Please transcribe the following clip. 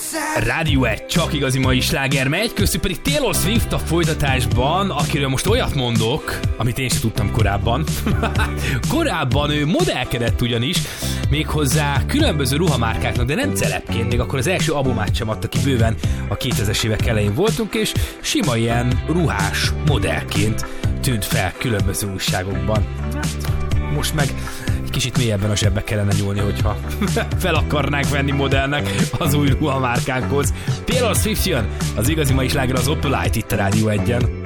Rádió 1, csak igazi mai sláger megy, köztük pedig Taylor Swift a folytatásban, akiről most olyat mondok, amit én sem tudtam korábban. Korábban ő modellkedett ugyanis, méghozzá különböző ruhamárkáknak, de nem celebként, még akkor az első albumát sem adta ki bőven, a 2000-es évek elején voltunk, és sima ilyen ruhás modellként tűnt fel különböző újságokban. Most meg egy kicsit mélyebben a zsebbe kellene nyúlni, hogyha fel akarnánk venni modellnek az új ruhamárkánkhoz. Taylor Swift jön, az igazi mai sláger az Opalite itt a Rádió 1-en.